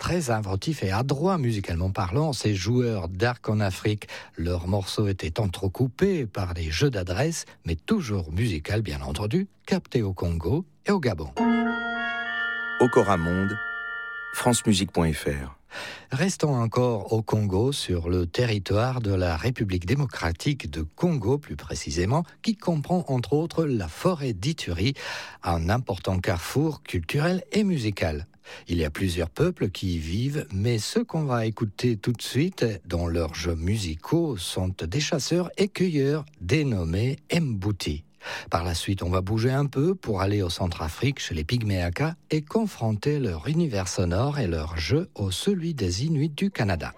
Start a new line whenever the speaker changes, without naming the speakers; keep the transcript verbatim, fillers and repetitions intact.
très inventifs et adroits musicalement parlant, ces joueurs d'arc en Afrique. Leurs morceaux étaient entrecoupés par des jeux d'adresse, mais toujours musical bien entendu, captés au Congo et au Gabon.
Okora Monde, francemusique point f r.
Restons encore au Congo, sur le territoire de la République démocratique de Congo plus précisément, qui comprend entre autres la forêt d'Ituri, un important carrefour culturel et musical. Il y a plusieurs peuples qui y vivent, mais ceux qu'on va écouter tout de suite, dont leurs jeux musicaux sont des chasseurs et cueilleurs dénommés Mbouti. Par la suite, on va bouger un peu pour aller au Centrafrique chez les Pygméaka et confronter leur univers sonore et leur jeu au celui des Inuits du Canada.